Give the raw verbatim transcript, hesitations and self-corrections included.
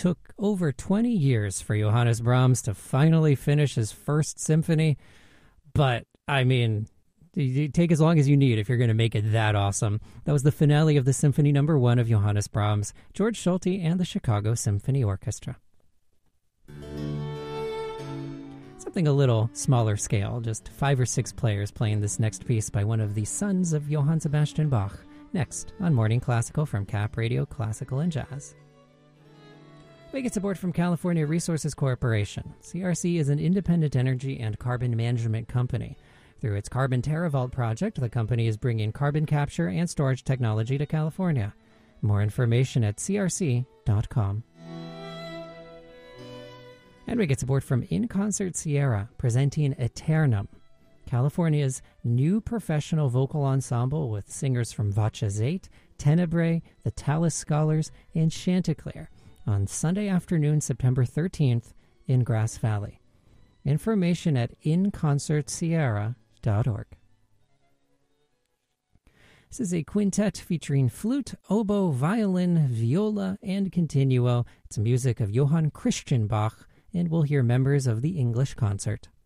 took over twenty years for Johannes Brahms to finally finish his first symphony, but, I mean, you take as long as you need if you're going to make it that awesome. That was the finale of the Symphony Number One of Johannes Brahms, George Schulte, and the Chicago Symphony Orchestra. Something a little smaller scale, just five or six players playing this next piece by one of the sons of Johann Sebastian Bach, next on Morning Classical from Cap Radio Classical and Jazz. We get support from California Resources Corporation. C R C is an independent energy and carbon management company. Through its Carbon TerraVault project, the company is bringing carbon capture and storage technology to California. More information at c r c dot com. And we get support from In Concert Sierra, presenting Eternum, California's new professional vocal ensemble with singers from Voces eight, Tenebrae, the Tallis Scholars, and Chanticleer on Sunday afternoon, September thirteenth in Grass Valley. Information at in concert sierra dot org. This is a quintet featuring flute, oboe, violin, viola, and continuo. It's music of Johann Christian Bach, and we'll hear members of the English Concert.